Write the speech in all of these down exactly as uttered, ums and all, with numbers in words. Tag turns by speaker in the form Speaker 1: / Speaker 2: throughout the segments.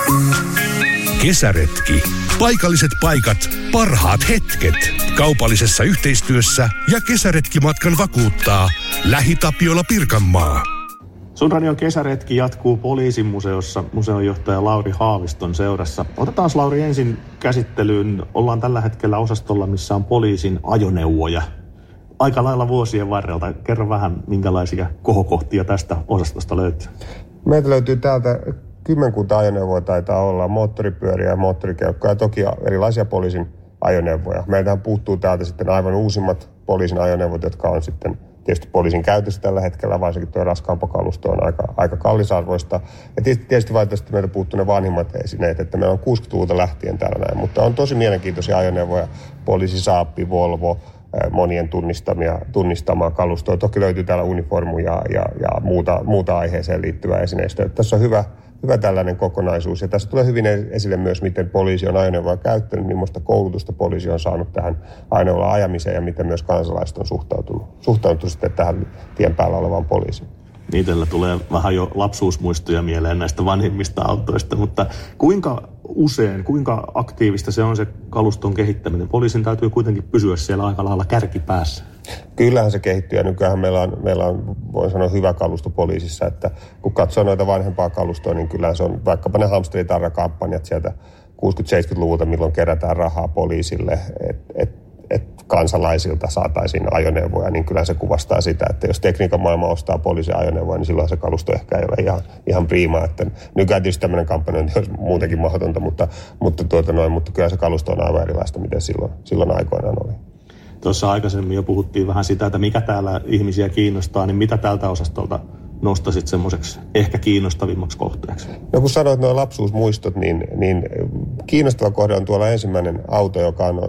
Speaker 1: Kesäretki. Paikalliset paikat, parhaat hetket. Kaupallisessa yhteistyössä ja kesäretkimatkan vakuuttaa LähiTapiola Pirkanmaa.
Speaker 2: Sun radion kesäretki jatkuu Poliisin museossa museonjohtaja Lauri Haaviston seurassa. Otetaan Lauri ensin käsittelyyn. Ollaan tällä hetkellä osastolla, missä on poliisin ajoneuvoja. Aika lailla vuosien varrelta. Kerro vähän, minkälaisia kohokohtia tästä osastosta löytyy.
Speaker 3: Meiltä löytyy täältä kymmenkunta ajoneuvoja taitaa olla, moottoripyöriä ja moottorikelkkoja ja toki erilaisia poliisin ajoneuvoja. Meiltähän puuttuu täältä sitten aivan uusimmat poliisin ajoneuvot, jotka on sitten tietysti poliisin käytössä tällä hetkellä, varsinkin tuo raskaampaa kalusto on aika, aika kallisarvoista. Ja tietysti, tietysti valitettavasti meiltä puuttuu ne vanhimmat esineet, että meillä on kuusikymmentäluvulta lähtien täällä näin, mutta on tosi mielenkiintoisia ajoneuvoja, poliisi, Saappi, Volvo, monien tunnistamia, tunnistamaa kalustoa. Toki löytyy täällä uniformu ja, ja, ja muuta, muuta aiheeseen liittyvää esineistöä. Tässä on hyvä, hyvä tällainen kokonaisuus. Ja tässä tulee hyvin esille myös, miten poliisi on ajoneuvoa käyttänyt, millaista koulutusta poliisi on saanut tähän ajoneuvolla ajamiseen ja miten myös kansalaiset on suhtautunut, suhtautunut sitten tähän tien päällä olevaan poliisiin.
Speaker 2: Niitellä tulee vähän jo lapsuusmuistoja mieleen näistä vanhimmista autoista, mutta kuinka usein, kuinka aktiivista se on se kaluston kehittäminen? Poliisin täytyy kuitenkin pysyä siellä aika lailla kärkipäässä.
Speaker 3: Kyllähän se kehittyy ja nykyään meillä on, meillä on, voin sanoa, hyvä kalusto poliisissa, että kun katsoo noita vanhempaa kalustoa, niin kyllähän se on vaikkapa ne hamsteritarrakampanjat sieltä kuusikymmentä-seitsemänkymmentäluvulta, milloin kerätään rahaa poliisille, että et, et kansalaisilta saataisiin ajoneuvoja, niin kyllä se kuvastaa sitä, että jos tekniikan maailma ostaa poliisin ajoneuvoja, niin silloin se kalusto ehkä ei ole ihan, ihan priimaa. Että nykyään tietysti tämmöinen kampanja on muutenkin mahdotonta, mutta, mutta, tuota noin, mutta kyllä se kalusto on aivan erilaista, miten silloin, silloin aikoinaan oli.
Speaker 2: Tuossa aikaisemmin jo puhuttiin vähän sitä, että mikä täällä ihmisiä kiinnostaa, niin mitä tältä osastolta nostasit semmoiseksi ehkä kiinnostavimmaksi kohteeksi?
Speaker 3: No kun sanoit nuo lapsuusmuistot, niin, niin kiinnostava kohde on tuolla ensimmäinen auto, joka on,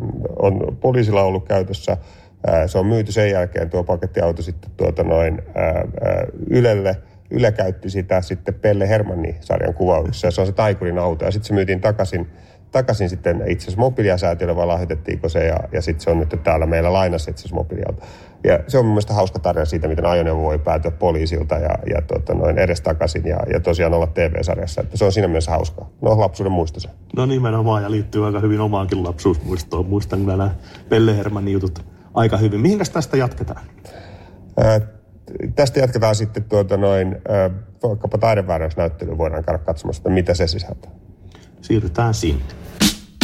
Speaker 3: on poliisilla ollut käytössä. Se on myyty sen jälkeen tuo pakettiauto sitten tuota noin ää, Ylelle. Yle käytti sitä sitten Pelle Hermanni-sarjan kuvauksessa ja se on se taikurin auto ja sitten se myytiin takaisin. Takaisin sitten itse asiassa Mobilia-säätiölle, vai lahjoitettiinko se, ja, ja sitten se on nyt täällä meillä lainassa itse asiassa Mobilialta. Ja se on mun mielestä hauska tarina siitä, miten ajoneuvo voi päätyä poliisilta ja, ja tota, noin edestakaisin ja, ja tosiaan olla T V-sarjassa. Että se on siinä mielessä hauskaa. No, lapsuuden muisto se.
Speaker 2: No nimenomaan, ja liittyy aika hyvin omaankin lapsuusmuistoon. Muistan kyllä nämä Pelle Hermannin jutut aika hyvin. Mihinkäs tästä jatketaan?
Speaker 3: Ää, tästä jatketaan sitten tuota noin, ää, vaikkapa taidevääräysnäyttelyyn voidaan käydä katsomassa, mitä se sisältää.
Speaker 2: Siirrytään sinne.